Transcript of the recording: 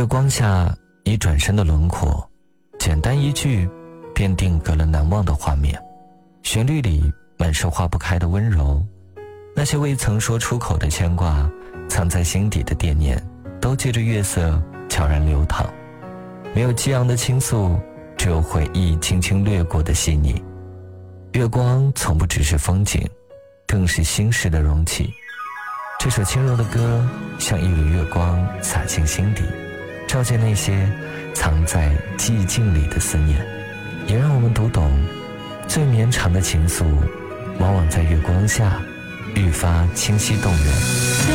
月光下已转身的轮廓，简单一句便定格了难忘的画面。旋律里满是化不开的温柔，那些未曾说出口的牵挂，藏在心底的惦念，都借着月色悄然流淌。没有激昂的倾诉，只有回忆轻轻掠过的细腻。月光从不只是风景，更是心事的容器。这首轻柔的歌像一缕月光洒进心底，照见那些藏在寂静里的思念，也让我们读懂最绵长的情愫往往在月光下愈发清晰动人。